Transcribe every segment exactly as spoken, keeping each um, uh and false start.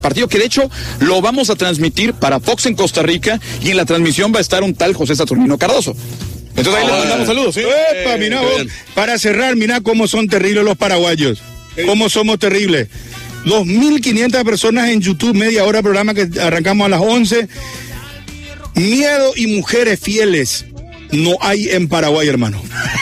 Partido que de hecho lo vamos a transmitir para Fox en Costa Rica y en la transmisión va a estar un tal José Saturnino Cardoso. Entonces ahí ah, le mandamos saludos, ¿sí? Epa, mirá vos, para cerrar, mirá cómo son terribles los paraguayos. Cómo somos terribles. dos mil quinientas personas en YouTube, media hora programa que arrancamos a las once. Miedo y mujeres fieles no hay en Paraguay, hermano.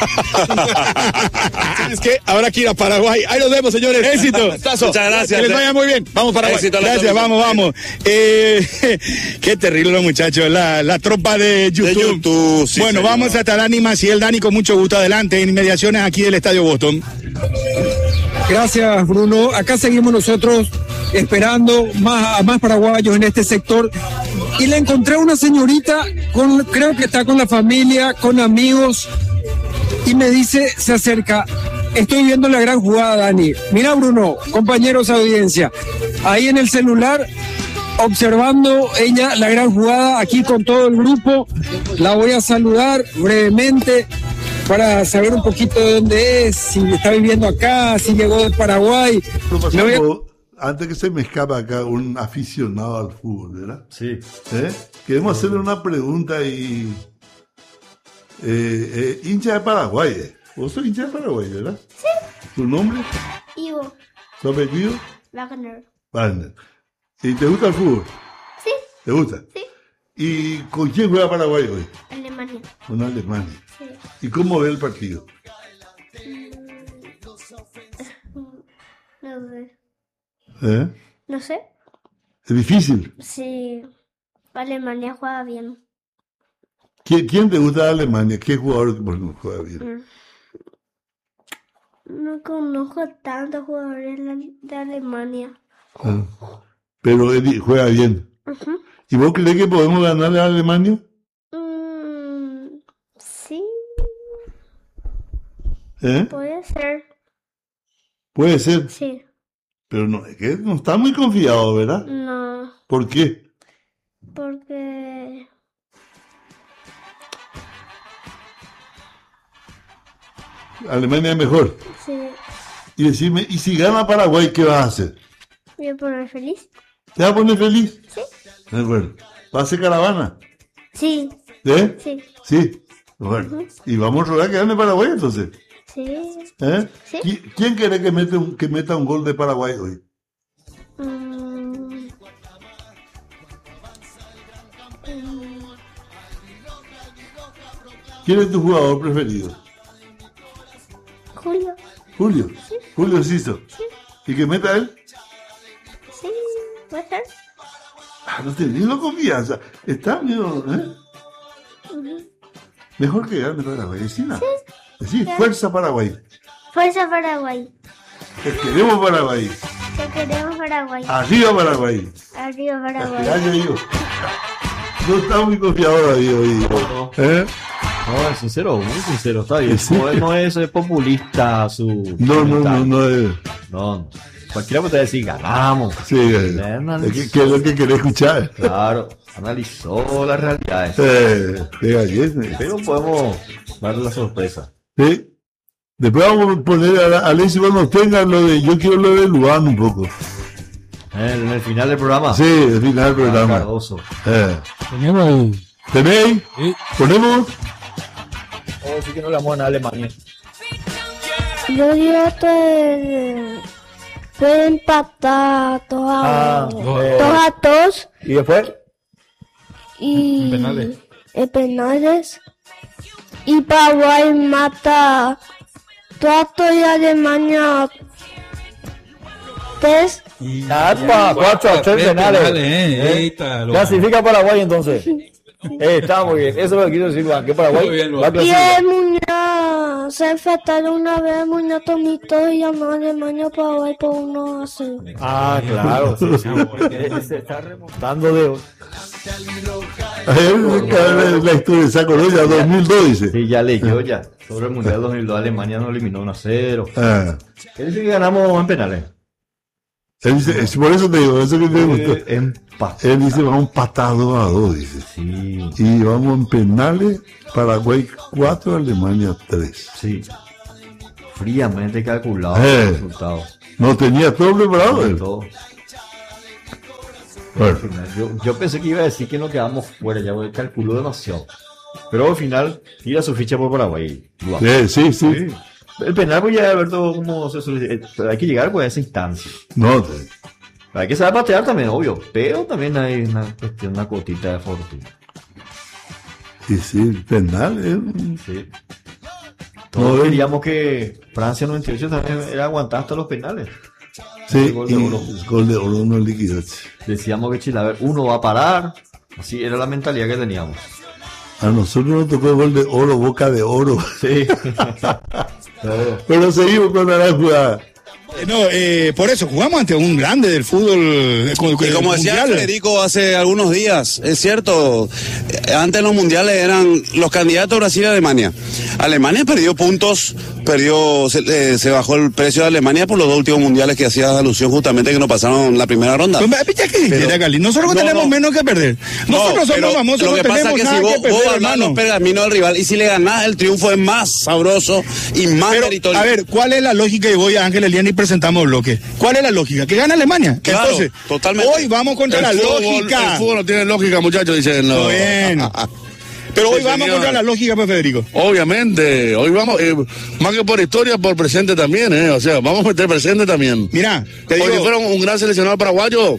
Es que habrá que ir a Paraguay. Ahí nos vemos, señores. Éxito. Muchas gracias. Que les vaya muy bien. Vamos para Paraguay. Éxito, gracias, vamos, vamos. Eh, qué terrible los muchachos, la, la tropa de YouTube. De YouTube sí, bueno, señor. Vamos hasta Dani Maciel. Dani, con mucho gusto, adelante, en inmediaciones aquí del Estadio Boston. Gracias, Bruno. Acá seguimos nosotros esperando más, a más paraguayos en este sector. Y le encontré a una señorita, con, creo que está con la familia, con amigos, y me dice, se acerca, estoy viendo la gran jugada, Dani. Mira, Bruno, compañeros de audiencia, ahí en el celular, observando ella la gran jugada, aquí con todo el grupo. La voy a saludar brevemente para saber un poquito de dónde es, si está viviendo acá, si llegó de Paraguay. Me voy a... Antes que se me escapa acá un aficionado al fútbol, ¿verdad? Sí. ¿Eh? Queremos hacerle una pregunta y... Eh, eh, hincha de Paraguay, ¿eh? Vos sos hincha de Paraguay, ¿verdad? Sí. ¿Tu nombre? Ivo. ¿Tu apellido? Wagner. Wagner. ¿Y te gusta el fútbol? Sí. ¿Te gusta? Sí. ¿Y con quién juega Paraguay hoy? Alemania. Con Alemania. Sí. ¿Y cómo ve el partido? No sé. ¿Eh? No sé. ¿Es difícil? Sí. Alemania juega bien. ¿Quién, quién te gusta de Alemania? ¿Qué jugador por ejemplo, juega bien? No conozco tantos jugadores de Alemania. Ah, pero él juega bien. Uh-huh. ¿Y vos crees que podemos ganarle a Alemania? Mm, sí. ¿Eh? Puede ser. Puede ser. Sí. Pero no, es que no está muy confiado, ¿verdad? No. ¿Por qué? Porque... Alemania es mejor. Sí. Y decime, ¿y si gana Paraguay, qué vas a hacer? ¿Me voy a poner feliz? ¿Te vas a poner feliz? Sí. De acuerdo. ¿Vas a hacer caravana? Sí. ¿Eh? Sí. Sí. Bueno. Uh-huh. ¿Y vamos a rogar que gane Paraguay entonces? Sí. ¿Eh? Sí. ¿Qui- ¿Quién quiere que meta, un, que meta un gol de Paraguay hoy? Mm. ¿Quién es tu jugador preferido? Julio. Julio. Sí. Julio Ciso. Sí. ¿Y que meta él? Sí. ¿Puede ser? Ah, no tenés la confianza. Está medio, ¿eh? Uh-huh. Mejor que gane Paraguay. Decí nada. Sí. Decí, Sí. fuerza Paraguay. Fuerza Paraguay. Te queremos Paraguay. Te queremos Paraguay. Arriba Paraguay. Arriba Paraguay. Gracias, Diego. No está muy confiado ahí hoy. ¿Eh? No, es sincero, muy sincero, está bien. Sí. No, no es, es populista su... No, no, no, no es. No, cualquiera puede decir, ganamos. Sí, eh, ¿qué, qué es lo que querés escuchar? Claro, analizó las realidades. Eh, qué galleta. Pero podemos darle la sorpresa. Sí. Después vamos a poner a, la- a Alexis cuando tenga lo de, yo quiero lo de Luan un poco. En, en el final del programa. Sí, el final del Ah, programa. Cardoso. Eh. Tenemos ahí. ¿Tenéis? Sí. ¿Ponemos? Oh, sí que no le vamos a Alemania. Yo digo que puede empatar todos a, Ah, todos a todos ¿Y después? y En penales. en penales. Y Paraguay mata todo y Alemania tres. ¡Apa! cuatro a tres penales. eh. Eita, lo- Clasifica Paraguay entonces. Eh, está muy bien. Eso es lo que quiero decir, Juan, que Paraguay Muy bien, va a Juan. Y clasificar. el Muñoz se enfrentaron una vez, Muñoz Tomito y llamó a Alemania Paraguay por uno a cero. Ah, claro. Sí, sí. Se está remontando de... Eh, la historia se acordó ya dos mil dos, dice. Sí, ya leyó ya. Sobre el Mundial dos mil dos, Alemania nos eliminó uno a cero. Ah. Él dice que ganamos en penales. Él dice, es por eso te digo, eso que te gustó. Eh, empate. Él dice, vamos empatados a dos, dice. Sí, Y vamos en penales, Paraguay cuatro, Alemania tres. sí. Fríamente calculado Eh. el resultado. No tenía todo preparado él. Todo. Bueno, al final, yo, yo pensé que iba a decir que no quedamos fuera, ya calculó demasiado. Pero al final, tira su ficha por Paraguay. Wow. Eh, sí, sí. Sí. El penal, pues ya, Alberto, como se suele decir, hay que llegar pues, a esa instancia. No, Hay que saber patear también, obvio, pero también hay una cuestión, una cotita de fortuna. y sí, penal. Eh. Sí. Todos No, queríamos que Francia noventa y ocho también era aguantar hasta los penales. Sí, El gol de y oro. el gol de oro no líquido. Decíamos que Chile, a ver, uno va a parar. Así era la mentalidad que teníamos. A nosotros nos tocó el gol de oro, boca de oro. Sí. Pero seguimos con la jugada. No, eh, por eso jugamos ante un grande del fútbol. eh, con- Y como mundial. decía Federico hace algunos días, es cierto, eh, antes los mundiales eran los candidatos Brasil y Alemania. Alemania perdió puntos, perdió, se, eh, se bajó el precio de Alemania por los dos últimos mundiales que hacía alusión justamente que no pasaron la primera ronda. Pues, ¿viste que dijera, Gali? Nosotros No, tenemos no. menos que perder. Nosotros No, pero somos famosos, lo no que pasa tenemos es que nada si vos, que perder, vos hablás hermano. los pergaminos del rival y si le ganás, el triunfo es más sabroso y más Pero, meritorio. a ver, ¿cuál es la lógica? Y voy a Ángel Eliana y presentamos el bloque. ¿Cuál es la lógica? Que gana Alemania. Claro, Entonces, totalmente. hoy vamos contra la fútbol, lógica. El fútbol no tiene lógica, muchachos, dicen. No. Muy bien. Pero hoy Sí, vamos señor. contra la lógica, pues, Federico. Obviamente, hoy vamos, eh, más que por historia, por presente también, ¿eh? O sea, vamos a meter presente también. Mira, te Hoy digo, fuera un, un gran seleccionado paraguayo,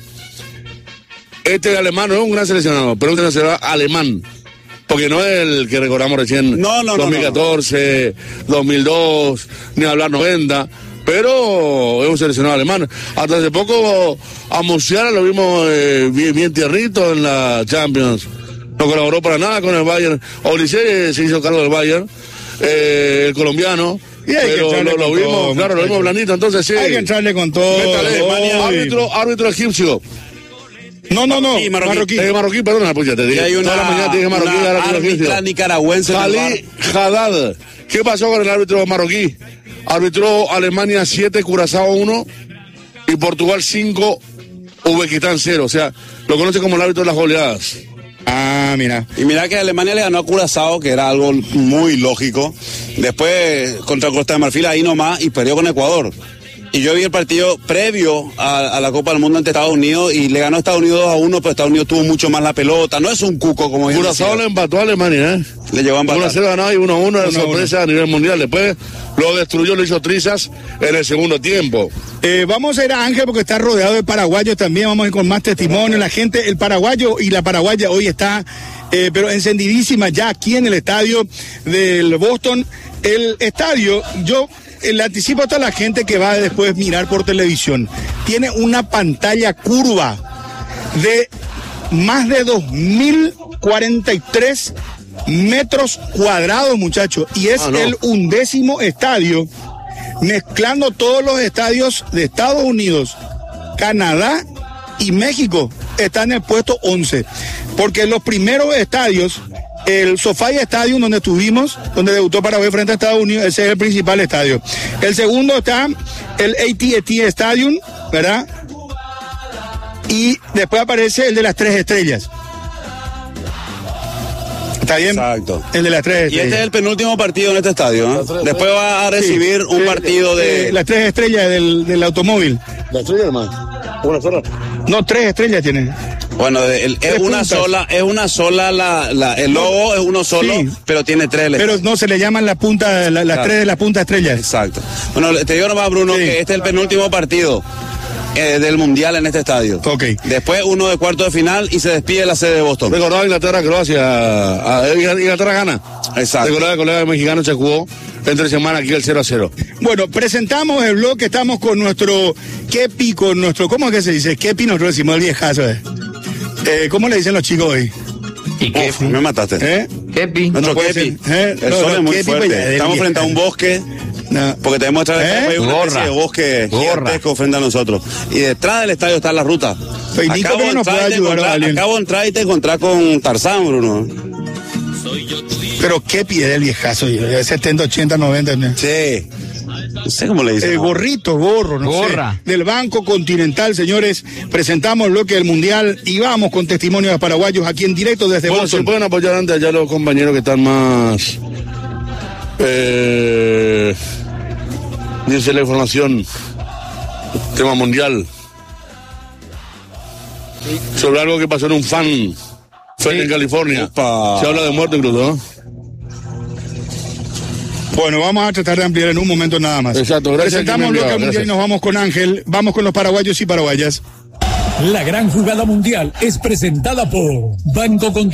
este alemán no es un gran seleccionado, pero un seleccionado alemán. Porque no es el que recordamos recién, No, no, no, dos mil catorce, dos mil dos, ni hablar noventa, pero es un seleccionado alemán. Hasta hace poco a Musiala lo vimos eh, bien, bien tiernito en la Champions. No colaboró para nada con el Bayern. Olise se hizo cargo del Bayern, eh, el colombiano. Y hay que Pero entrarle lo, lo con vimos, todo, claro, lo vimos muchachos. blandito, entonces sí. hay que entrarle con todo. Métale, Hoy. árbitro, árbitro egipcio. No, no, no. Marroquí, marroquí. Marroquí. Te dije marroquí, perdona, pues ya te Y dije. hay una, Toda la mañana te dije marroquí, una ahora te dije egipcio. árbitra nicaragüense en el Ali bar. Haddad. ¿Qué pasó con el árbitro marroquí? Arbitró Alemania siete, Curazao uno y Portugal cinco, Uzbekistán cero. O sea, lo conoce como el árbitro de las goleadas. Ah, mira. Y mira que Alemania le ganó a Curazao, que era algo muy lógico. Después contra Costa de Marfil ahí nomás y perdió con Ecuador. Y yo vi el partido previo a, a la Copa del Mundo ante Estados Unidos y le ganó a Estados Unidos dos a uno, pero Estados Unidos tuvo mucho más la pelota. No es un cuco como bien Curazao decía. le empató a Alemania, ¿eh? Le llevó a empatar. uno a cero ganado y uno a uno de uno a sorpresa a nivel mundial. Después lo destruyó, lo hizo trizas en el segundo tiempo. Eh, vamos a ir a Ángel porque está rodeado de paraguayos también. Vamos a ir con más testimonio. La gente, el paraguayo y la paraguaya hoy está, eh, pero encendidísima ya aquí en el estadio del Boston. El estadio, yo eh, le anticipo a toda la gente que va a después mirar por televisión. Tiene una pantalla curva de más de dos mil cuarenta y tres metros cuadrados, muchachos. Y es Ah, no. el undécimo estadio, mezclando todos los estadios de Estados Unidos, Canadá y México. Están en el puesto once. Porque los primeros estadios, el SoFi Stadium donde estuvimos, donde debutó Paraguay frente a Estados Unidos, ese es el principal estadio. El segundo está el A T and T Stadium, ¿verdad? Y después aparece el de las tres estrellas. ¿Está bien? Exacto. El de las tres Y estrellas. este es el penúltimo partido en este estadio. ¿eh? Después va a recibir Sí, un eh, partido de... eh, las tres estrellas del, del automóvil. La estrella, hermano. Una sola. No, tres estrellas tiene. Bueno, de- el- es Tres una puntas. sola, es una sola la, la- el logo es uno solo, Sí. pero tiene tres letras. Pero no se le llaman la punta, la- las Claro. tres de la punta estrellas. Exacto. Bueno, te digo nomás, Bruno, Sí. que este es el penúltimo partido eh, del Mundial en este estadio. Ok. Después uno de cuarto de final y se despide la sede de Boston. Recordaba Inglaterra, Croacia. a- a- Inglaterra gana. Exacto. Recordaba que el colega mexicano se jugó entre semana aquí el cero a cero. Bueno, presentamos el bloque, estamos con nuestro Kepi, con nuestro, ¿cómo es que se dice? Kepi, nosotros decimos el viejazo. Eh. Eh, ¿Cómo le dicen los chicos hoy? ¿Y qué? Me mataste. ¿Eh? Kepi. Nuestro No puede Kepi. ser, ¿eh? El No, sol no, es muy Kepi, fuerte. pues, ya, de Estamos vieja. frente a un bosque. No. Porque te demuestra que ¿Eh? hay una especie Gorra. de bosque Gorra. gigantesco frente a nosotros. Y detrás del estadio está la ruta. Pues, Nico, Acabo pero de nos puede entrar y te ayudar, encontrar- Daniel. acabo de entrar y te encontrar con Tarzán, Bruno. Pero Kepi es el viejazo, yo, setenta, ochenta, noventa. ¿no? Sí. No sé cómo le dicen. El gorrito, gorro, no Gorra. sé. Del Banco Continental, señores. Presentamos el bloque del Mundial y vamos con testimonios de paraguayos aquí en directo desde Bueno, si Boston. pueden apoyar antes allá los compañeros que están más. Eh, dice la información. Tema mundial. sobre algo que pasó en un fan fest en California. Opa. Se habla de muerte incluso, ¿no? Bueno, vamos a tratar de ampliar en un momento nada más. Exacto, gracias, Presentamos Jimmy bloque Enviado, mundial y gracias. nos vamos con Ángel. Vamos con los paraguayos y paraguayas. La gran jugada mundial es presentada por Banco Continental.